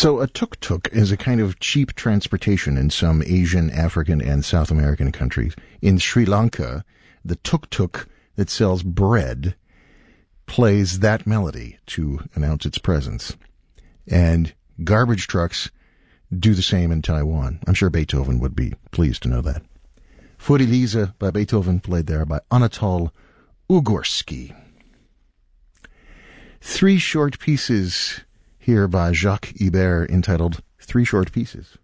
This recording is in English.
So a tuk-tuk is a kind of cheap transportation in some Asian, African, and South American countries. In Sri Lanka, the tuk-tuk that sells bread plays that melody to announce its presence. And garbage trucks do the same in Taiwan. I'm sure Beethoven would be pleased to know that. Für Elise by Beethoven, played there by Anatol Ugorski. 3 short pieces here by Jacques Ibert entitled 3 Short Pieces.